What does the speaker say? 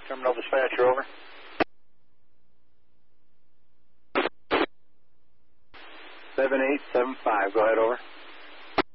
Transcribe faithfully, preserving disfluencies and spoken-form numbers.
Terminal dispatcher, over. seven eight seven five, go ahead, over.